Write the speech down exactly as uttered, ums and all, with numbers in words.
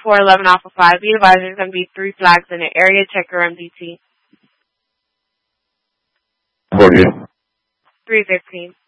four eleven Alpha five. Be advised there's going to be three flags in the area. Check your M D T. forty. three fifteen.